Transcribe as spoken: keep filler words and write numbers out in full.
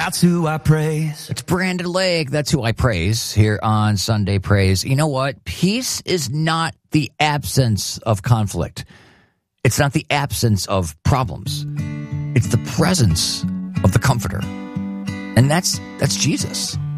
That's who I praise. It's Brandon Lake. That's who I praise here on Sunday Praise. You know what? Peace is not the absence of conflict. It's not the absence of problems. It's the presence of the Comforter. And that's that's Jesus.